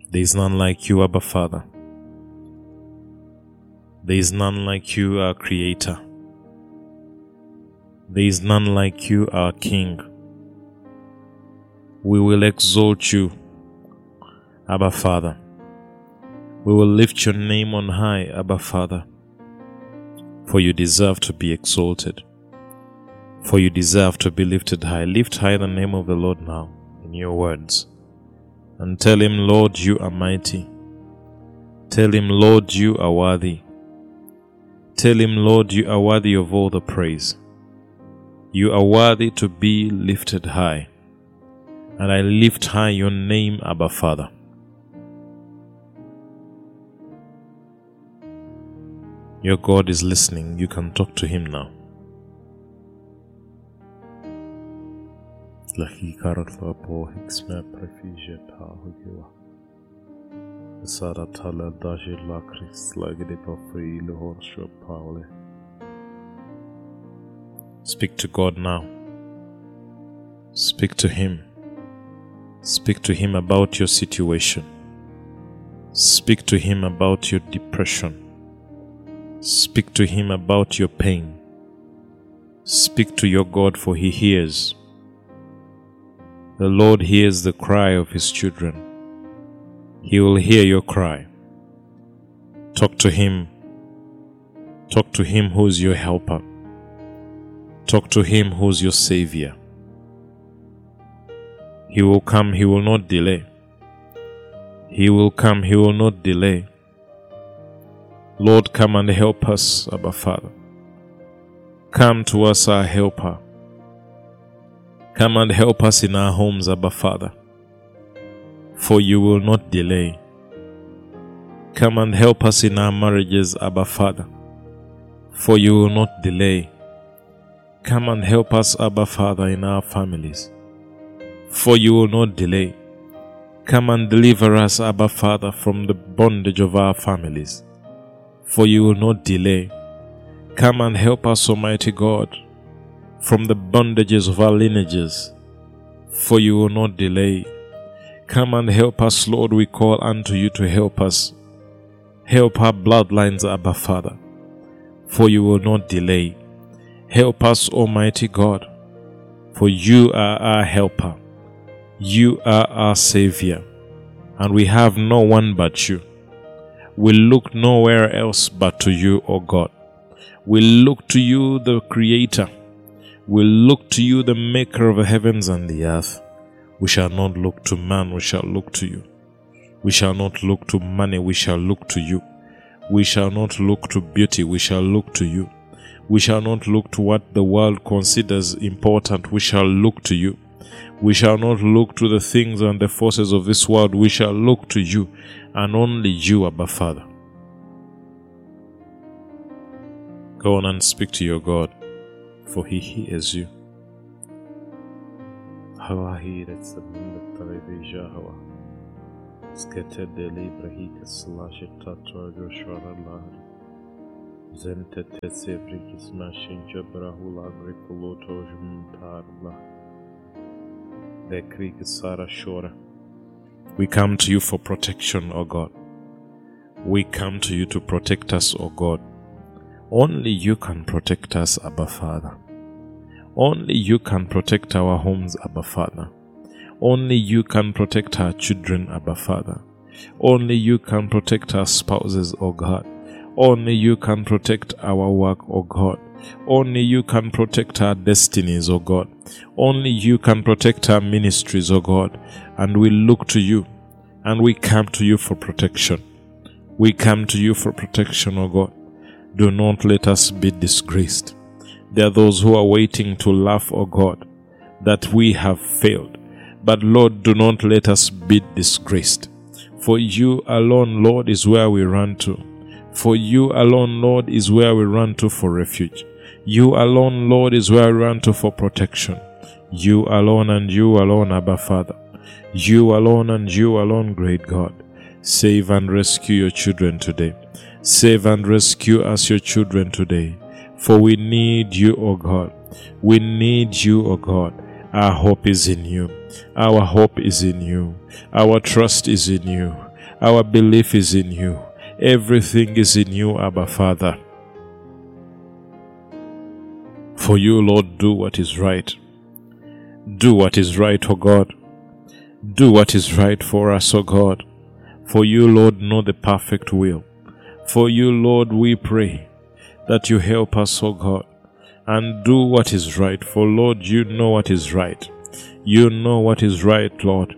There is none like you, Abba Father. There is none like you, our Creator. There is none like you, our King. We will exalt you, Abba Father. We will lift your name on high, Abba Father, for you deserve to be exalted, for you deserve to be lifted high. Lift high the name of the Lord now in your words, and tell him, Lord, you are mighty. Tell him, Lord, you are worthy. Tell him, Lord, you are worthy of all the praise. You are worthy to be lifted high, and I lift high your name, Abba Father. Your God is listening. You can talk to him now. Speak to God now. Speak to him. Speak to him about your situation. Speak to him about your depression. Speak to him about your pain. Speak to your God, for he hears. The Lord hears the cry of his children. He will hear your cry. Talk to him. Talk to him who's your helper. Talk to him who's your Savior. He will come, he will not delay. He will come, he will not delay. Lord, come and help us, Abba Father. Come to us, our helper. Come and help us in our homes, Abba Father, for you will not delay. Come and help us in our marriages, Abba Father, for you will not delay. Come and help us, Abba Father, in our families, for you will not delay. Come and deliver us, Abba Father, from the bondage of our families, for you will not delay. Come and help us, Almighty God, from the bondages of our lineages, for you will not delay. Come and help us, Lord, we call unto you to help us. Help our bloodlines, Abba Father, for you will not delay. Help us, Almighty God, for you are our helper. You are our Savior, and we have no one but you. We look nowhere else but to you, O God. We look to you, the Creator. We look to you, the Maker of the heavens and the earth. We shall not look to man, we shall look to you. We shall not look to money, we shall look to you. We shall not look to beauty, we shall look to you. We shall not look to what the world considers important, we shall look to you. We shall not look to the things and the forces of this world, we shall look to you, and only you, Abba Father. Go on and speak to your God, for he hears you. We come to you for protection, O God. We come to you to protect us, O God. Only you can protect us, Abba Father. Only you can protect our homes, Abba Father. Only you can protect our children, Abba Father. Only you can protect our spouses, O God. Only you can protect our work, O God. Only you can protect our destinies, O God. Only you can protect our ministries, O God. And we look to you, and we come to you for protection. We come to you for protection, O God. Do not let us be disgraced. There are those who are waiting to laugh, O God, that we have failed. But Lord, do not let us be disgraced. For you alone, Lord, is where we run to. For you alone, Lord, is where we run to for refuge. You alone, Lord, is where we run to for protection. You alone and you alone, Abba Father. You alone and you alone, great God. Save and rescue your children today. Save and rescue us, your children, today. For we need you, O God. We need you, O God. Our hope is in you. Our hope is in you. Our trust is in you. Our belief is in you. Everything is in you, Abba Father. For you, Lord, do what is right. Do what is right, O God. Do what is right for us, O God. For you, Lord, know the perfect will. For you, Lord, we pray that you help us, O God, and do what is right. For Lord, you know what is right. You know what is right, Lord.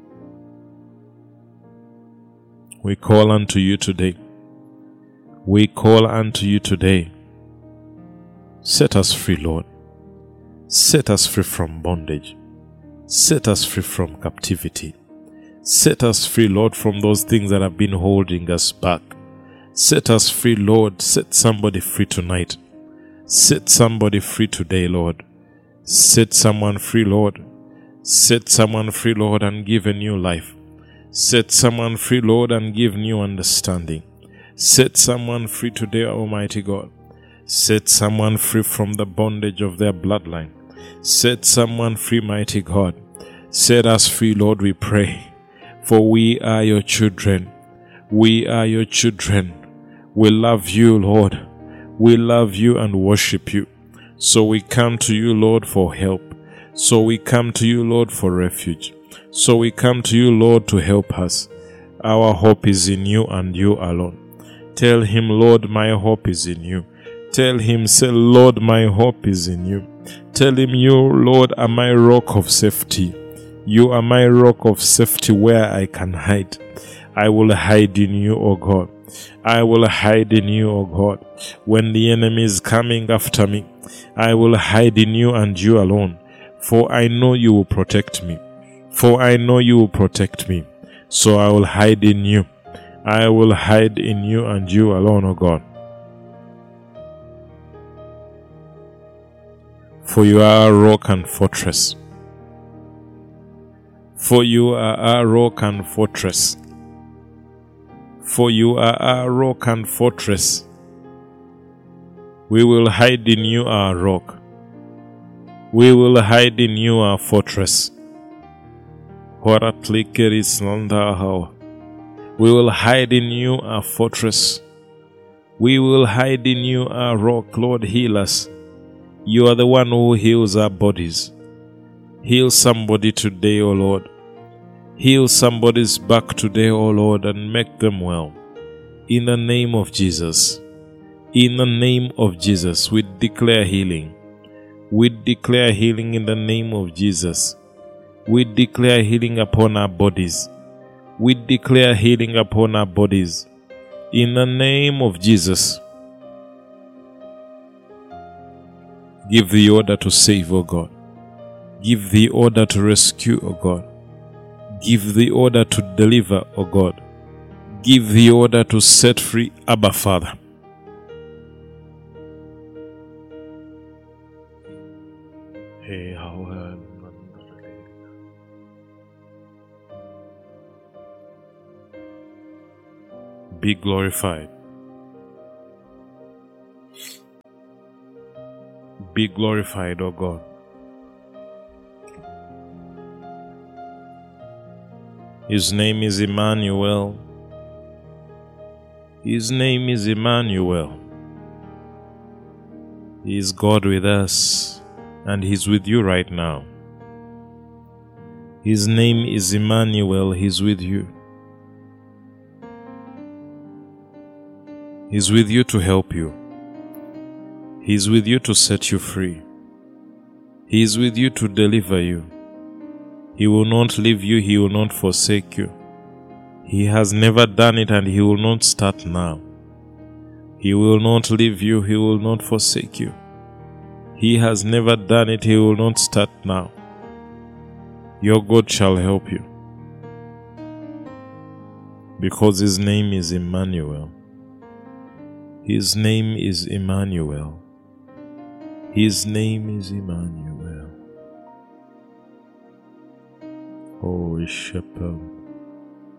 We call unto you today. We call unto you today. Set us free, Lord. Set us free from bondage. Set us free from captivity. Set us free, Lord, from those things that have been holding us back. Set us free, Lord. Set somebody free tonight. Set somebody free today, Lord. Set someone free, Lord. Set someone free, Lord, and give a new life. Set someone free, Lord, and give new understanding. Set someone free today, Almighty God. Set someone free from the bondage of their bloodline. Set someone free, mighty God. Set us free, Lord, we pray. For we are your children. We are your children. We love you, Lord. We love you and worship you. So we come to you, Lord, for help. So we come to you, Lord, for refuge. So we come to you, Lord, to help us. Our hope is in you and you alone. Tell him, Lord, my hope is in you. Tell him, say, Lord, my hope is in you. Tell him, you, Lord, are my rock of safety. You are my rock of safety where I can hide. I will hide in you, O God. I will hide in you, O God. When the enemy is coming after me, I will hide in you and you alone. For I know you will protect me. For I know you will protect me. So I will hide in you. I will hide in you and you alone, O God. For you are a rock and fortress. For you are a rock and fortress. For you are a rock and fortress. We will hide in you, our rock. We will hide in you, our fortress. We will hide in you, our fortress. We will hide in you, our rock. Lord, heal us. You are the one who heals our bodies. Heal somebody today, O Lord. Heal somebody's back today, O Lord, and make them well. In the name of Jesus. In the name of Jesus, we declare healing. We declare healing in the name of Jesus. We declare healing upon our bodies. We declare healing upon our bodies. In the name of Jesus. Give the order to save, O God. Give the order to rescue, O God. Give the order to deliver, O God. Give the order to set free, Abba Father. Be glorified. Be glorified, O God. His name is Emmanuel. His name is Emmanuel. He is God with us, and He's with you right now. His name is Emmanuel. He's with you. He's with you to help you. He's with you to set you free. He is with you to deliver you. He will not leave you. He will not forsake you. He has never done it and He will not start now. He will not leave you. He will not forsake you. He has never done it. He will not start now. Your God shall help you. Because His name is Emmanuel. His name is Emmanuel. His name is Emmanuel. Oh, Shepherd.